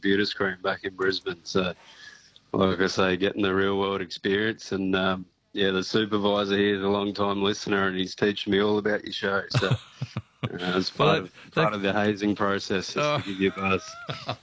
computer screen back in Brisbane. So, like I say, getting the real world experience. And the supervisor here is a long time listener, and he's teaching me all about your show. So it's part of the hazing process, just to give you a buzz.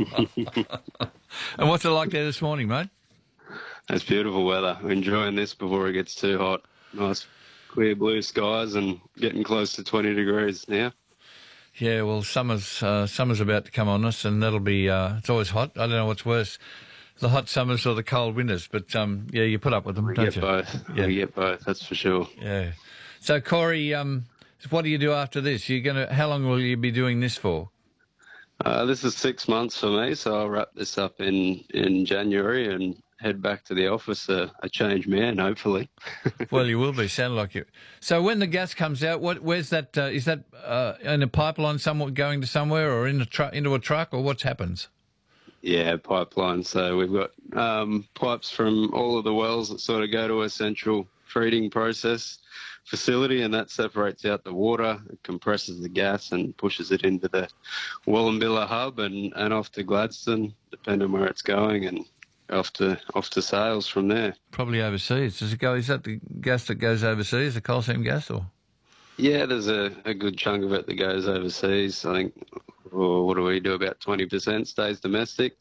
And what's it like there this morning, mate? It's beautiful weather. We're enjoying this before it gets too hot. Nice clear blue skies and getting close to 20 degrees now. Yeah, well, summer's about to come on us, and that'll be. It's always hot. I don't know what's worse, the hot summers or the cold winters. But you put up with them, don't you? We get both. That's for sure. Yeah. So, Corey, what do you do after this? How long will you be doing this for? This is 6 months for me, so I'll wrap this up in January and head back to the office a changed man, hopefully. Well, you will be. Sound like you. So when the gas comes out, where's that? Is that in a pipeline somewhere going to somewhere, or into a truck, or what happens? Yeah, pipeline. So we've got pipes from all of the wells that sort of go to a central treating process facility, and that separates out the water, it compresses the gas and pushes it into the Wallumbilla hub and off to Gladstone, depending on where it's going, and off to sales from there. Probably overseas. Does it go? Is that the gas that goes overseas, the coal seam gas, or? Yeah, there's a good chunk of it that goes overseas. I think, what do we do? About 20% stays domestic.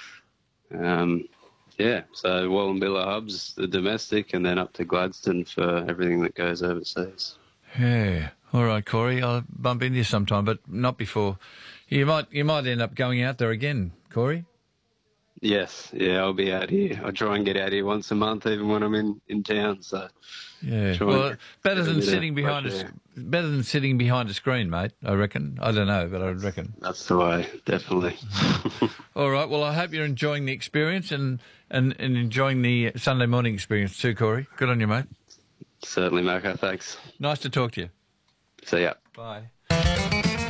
So Wallumbilla hub's the domestic, and then up to Gladstone for everything that goes overseas. Yeah. All right, Corey. I'll bump into you sometime, but not before. You might end up going out there again, Corey. Yes, I'll be out here. I try and get out here once a month, even when I'm in town. So, yeah, well, better than sitting behind a screen, mate. I reckon. I don't know, but I reckon that's the way, definitely. All right. Well, I hope you're enjoying the experience and enjoying the Sunday morning experience too, Corey. Good on you, mate. Certainly, Marco. Thanks. Nice to talk to you. See ya. Bye.